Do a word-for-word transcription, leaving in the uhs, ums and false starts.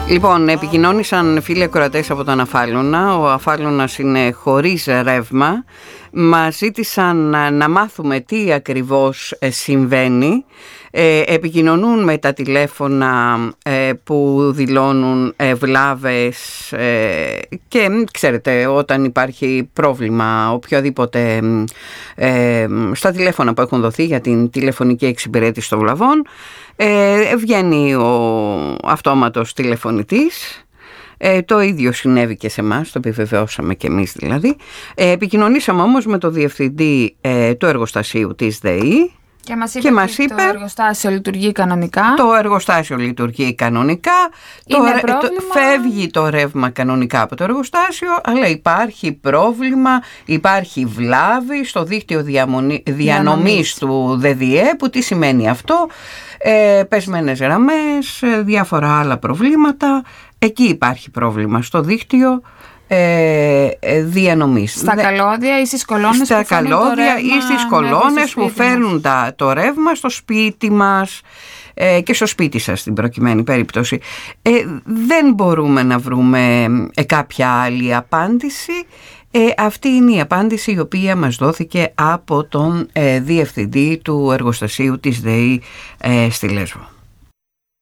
Λοιπόν, επικοινώνησαν φίλοι ακροατές από τον Αφάλωνα. Ο Αφάλωνας είναι χωρίς ρεύμα. Μας ζήτησαν να, να μάθουμε τι ακριβώς συμβαίνει. Ε, επικοινωνούν με τα τηλέφωνα ε, που δηλώνουν ε, βλάβες ε, και ξέρετε, όταν υπάρχει πρόβλημα οποιοδήποτε ε, στα τηλέφωνα που έχουν δοθεί για την τηλεφωνική εξυπηρέτηση των βλαβών, ε, βγαίνει ο αυτόματος τηλεφωνητής. Ε, το ίδιο συνέβη και σε εμάς, το επιβεβαιώσαμε και εμείς δηλαδή. Ε, επικοινωνήσαμε όμως με το διευθυντή ε, του εργοστασίου της ΔΕΗ. Και μας είπε, και μας είπε το εργοστάσιο λειτουργεί κανονικά. Το εργοστάσιο λειτουργεί κανονικά. Το, το, φεύγει το ρεύμα κανονικά από το εργοστάσιο, αλλά υπάρχει πρόβλημα, υπάρχει βλάβη στο δίκτυο διαμονή, διανομής, διανομής του ΔΔΕ. Που τι σημαίνει αυτό? Ε, πεσμένες γραμμές, διάφορα άλλα προβλήματα. Εκεί υπάρχει πρόβλημα στο δίκτυο Ε, διανομής. Στα καλώδια ή στις κολόνες Στα που φέρνουν καλώδια το ρεύμα, ή στις κολόνες που φέρνουν τα, το ρεύμα στο σπίτι μας ε, και στο σπίτι σας στην προκειμένη περίπτωση. Ε, δεν μπορούμε να βρούμε ε, κάποια άλλη απάντηση. Ε, αυτή είναι η απάντηση η οποία μας δόθηκε από τον ε, διευθυντή του εργοστασίου της ΔΕΗ ε, στη Λέσβο.